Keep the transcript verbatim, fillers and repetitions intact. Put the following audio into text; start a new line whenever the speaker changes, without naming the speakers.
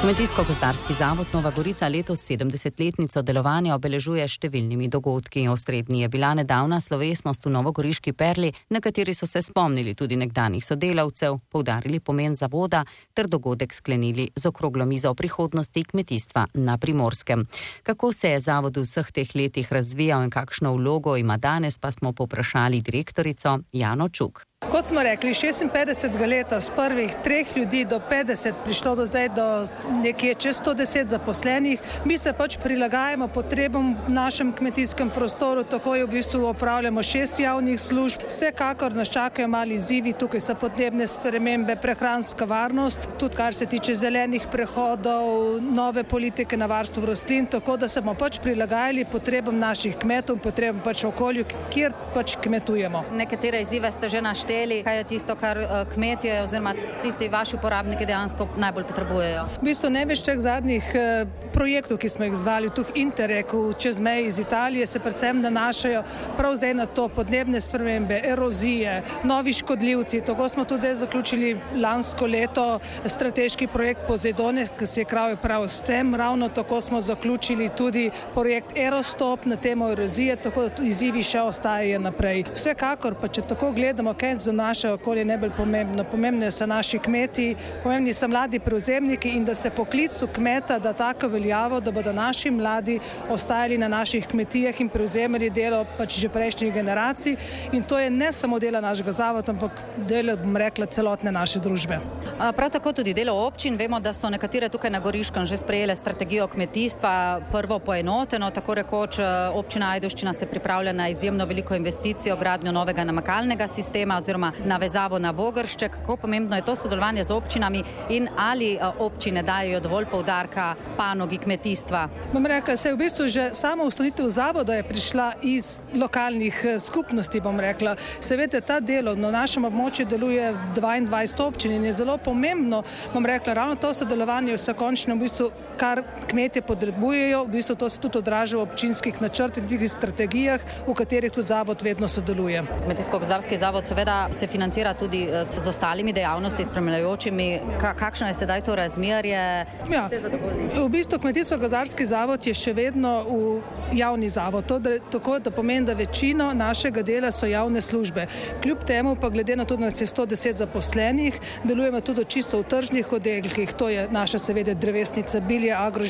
Kmetijsko-gozdarski zavod Nova Gorica letos sedemdesetletnico delovanja obeležuje številnimi dogodki. Osrednji je bila nedavna slovesnost v novogoriški Perli, na kateri so se spomnili tudi nekdanjih sodelavcev, poudarili pomen zavoda ter dogodek sklenili z okroglo mizo o prihodnosti kmetijstva na Primorskem. Kako se je zavod v vseh teh letih razvijal in kakšno vlogo ima danes, pa smo povprašali direktorico Jano Čuk.
Kot smo rekli, šestinpetdesetega leta s prvih treh ljudi do petdeset prišlo do zdaj do nekje čez sto deset zaposlenih. Mi se pač prilagajamo potrebam v našem kmetijskem prostoru, tako je v bistvu opravljamo šest javnih služb. Vsekakor nas čakajo mali izzivi, tukaj so podnebne spremembe, prehranska varnost, tudi kar se tiče zelenih prehodov, nove politike na varstvo rastlin, tako da se bomo pač prilagajali potrebam naših kmetov, potrebam pač okolju, kjer pač kmetujemo.
Nekatere izzive ste že našteli. Kaj je tisto, kar kmetje oziroma tisti vaši uporabniki dejansko najbolj potrebujejo?
V bistvu največ teh zadnjih projektov, ki smo jih zvali, tudi Interreg čez meji iz Italije, se predvsem nanašajo prav zdaj na to podnebne spremembe, erozije, novi škodljivci. Tako smo tudi zdaj zaključili lansko leto strateški projekt Pozejdone, ki se je kravil prav s tem. Ravno tako smo zaključili tudi projekt Erostop na temo erozije, tako da izzivi še ostajajo naprej. Vsekakor pa, če tako gledamo, kaj za naše okolje najbolj pomembno. Pomembni so naši kmeti, pomembni so mladi prevzemniki in da se poklicu kmeta da tako veljavo, da bodo naši mladi ostajali na naših kmetijah in prevzemali delo pač že prejšnjih generacij. In to je ne samo delo našega zavoda, ampak delo, bom rekla, celotne naše družbe.
Prav tako tudi delo občin. Vemo, da so nekatere tukaj na Goriškem že sprejele strategijo kmetijstva, prvo poenoteno, tako rekoč občina Ajdovščina se pripravlja na izjemno veliko investicijo, gradnjo novega namakalnega sistema oziroma navezavo na Vogršček. Kako pomembno je to sodelovanje z občinami in ali občine dajo dovolj poudarka panogi kmetijstva?
Bom rekla, se je v bistvu že sama ustanovitev zavoda je prišla iz lokalnih skupnosti, bom rekla. Seveda ta delo na našem območju deluje dvaindvajset občin in je zelo pomembno, bom rekla, ravno to sodelovanje vse končno v bistvu, kar kmetje potrebujejo, v bistvu to se tudi odraža v občinskih načrtih, tudi strategijah, v katerih tudi zavod vedno sodeluje.
Kmetijsko-gozdarski zavod seveda se financira tudi z ostalimi dejavnosti, spremljajočimi. Kakšno je sedaj to razmerje?
Ja,
ste zadovoljni?
V bistvu Kmetijsko-gozdarski zavod je še vedno v javni zavod. To, da, tako da pomeni, da večino našega dela so javne službe. Kljub temu pa glede na to, da nas je sto deset zaposlenih, delujemo tudi čisto v tržnih oddelkih. To je naša seveda drevesnica Bilje, Agro